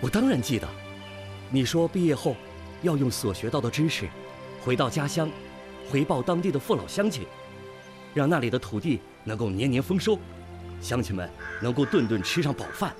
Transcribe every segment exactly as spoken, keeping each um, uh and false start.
我当然记得。你说毕业后要用所学到的知识，回到家乡，回报当地的父老乡亲，让那里的土地能够年年丰收，乡亲们能够顿顿吃上饱饭。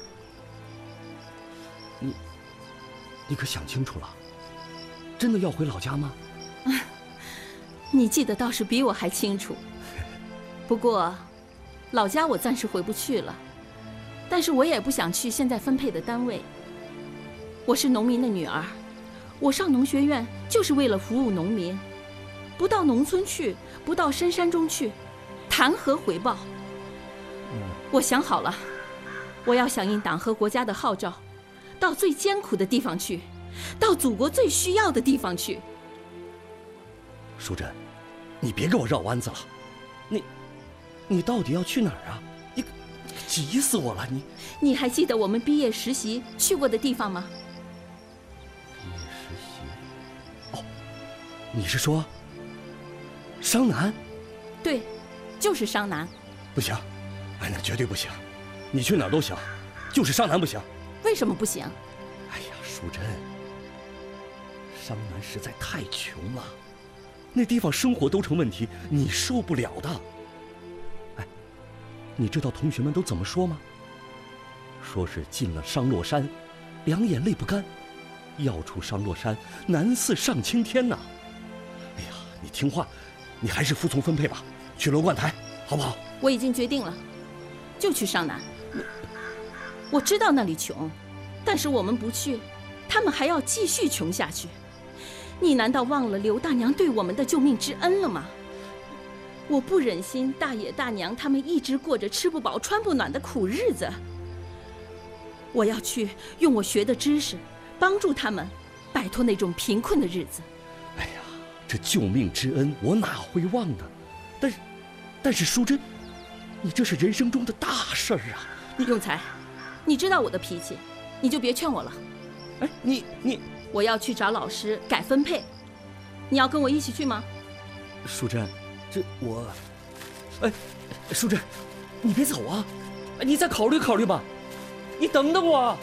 你，你可想清楚了？真的要回老家吗？ 你记得倒是比我还清楚。不过，老家我暂时回不去了，但是我也不想去现在分配的单位。我是农民的女儿，我上农学院就是为了服务农民，不到农村去，不到深山中去，谈何回报？我想好了，我要响应党和国家的号召，到最艰苦的地方去，到祖国最需要的地方去。 淑珍，你别给我绕弯子了，你，你到底要去哪儿啊？你，你急死我了！你， 你还记得我们毕业实习去过的地方吗？ 毕业实习？哦，你是说商南？ 对，就是商南。 不行，哎，那绝对不行！你去哪儿都行，就是商南不行。 为什么不行？ 哎呀，淑珍，商南实在太穷了，那地方生活都成问题，你受不了的。哎，你知道同学们都怎么说吗？说是进了商洛山，两眼泪不干；要出商洛山，难似上青天呐。哎呀，你听话，你还是服从分配吧，去罗贯台，好不好？ 我已经决定了，就去商南。我知道那里穷，但是我们不去，他们还要继续穷下去。你难道忘了刘大娘对我们的救命之恩了吗？我不忍心大爷大娘他们一直过着吃不饱穿不暖的苦日子。我要去用我学的知识，帮助他们摆脱那种贫困的日子。 哎呀，这救命之恩我哪会忘呢？但是，但是淑珍，你这是人生中的大事儿啊！ 你永才，你知道我的脾气，你就别劝我了。 哎，你你， 我要去找老师改分配，你要跟我一起去吗？ 淑珍，这我，哎，淑珍，你别走啊，你再考虑考虑吧，你等等我。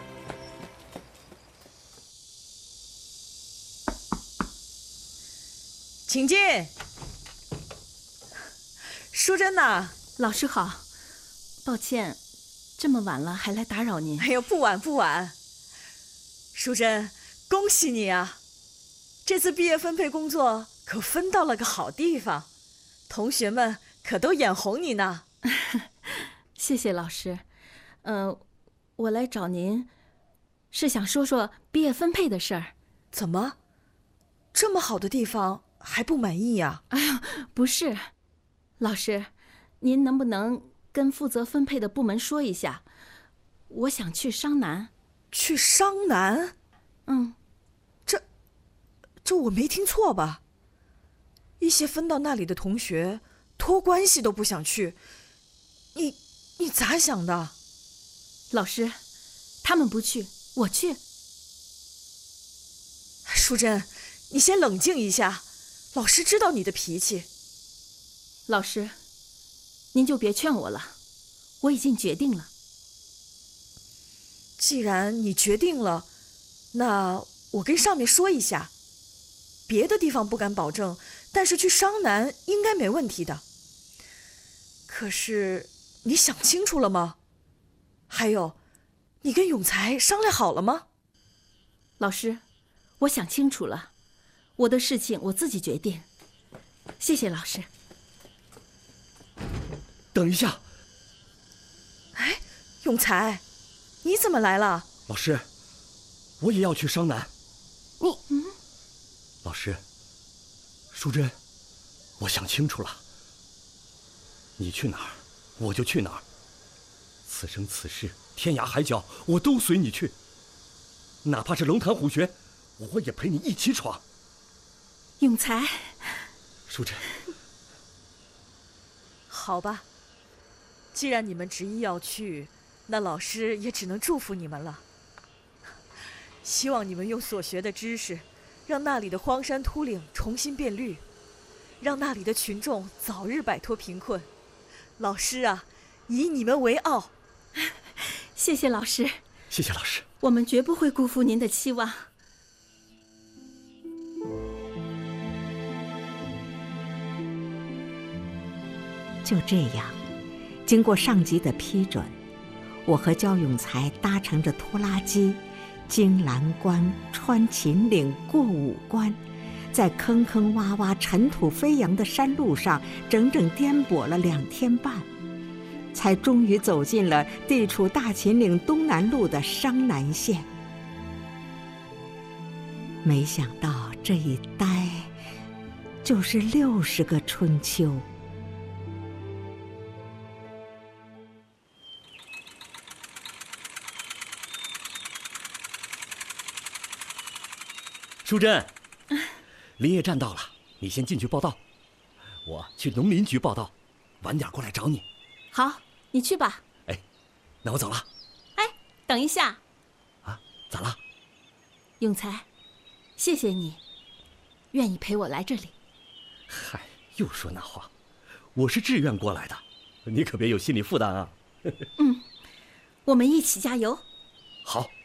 请进。淑珍呐， 老师好，抱歉，这么晚了还来打扰您。 哎呦，不晚不晚。淑珍，恭喜你啊！这次毕业分配工作可分到了个好地方，同学们可都眼红你呢。 谢谢老师。呃，我来找您，是想说说毕业分配的事儿。 怎么，这么好的地方还不满意呀？ 哎呀，不是，老师，您能不能跟负责分配的部门说一下，我想去商南。 去商南？ 嗯， 这，这我没听错吧？一些分到那里的同学托关系都不想去，你你咋想的？ 老师，他们不去，我去。 淑珍，你先冷静一下，老师知道你的脾气。 老师，您就别劝我了，我已经决定了。 既然你决定了，那我跟上面说一下，别的地方不敢保证，但是去商南应该没问题的。可是你想清楚了吗？还有，你跟永才商量好了吗？ 老师，我想清楚了，我的事情我自己决定。谢谢老师。 等一下。 哎，永才，你怎么来了？ 老师，我也要去商南。 你嗯， 老师，淑珍，我想清楚了，你去哪儿，我就去哪儿。此生此世，天涯海角，我都随你去。哪怕是龙潭虎穴，我也陪你一起闯。 永才， 淑珍， 好吧，既然你们执意要去，那老师也只能祝福你们了。希望你们用所学的知识，让那里的荒山秃岭重新变绿，让那里的群众早日摆脱贫困。老师啊，以你们为傲。 谢谢老师。 谢谢老师。 我们绝不会辜负您的期望。 就这样，经过上级的批准，我和焦永才搭乘着拖拉机，经蓝关、穿秦岭、过五关，在坑坑洼洼、尘土飞扬的山路上，整整颠簸了两天半，才终于走进了地处大秦岭东南路的商南县。没想到这一待就是六十个春秋。 淑珍，林业站到了，你先进去报到，我去农林局报到，晚点过来找你。 好，你去吧。 哎，那我走了。 哎，等一下。 啊，咋了？ 永才，谢谢你，愿意陪我来这里。 嗨，又说那话，我是志愿过来的，你可别有心理负担啊。 嗯，我们一起加油。 好。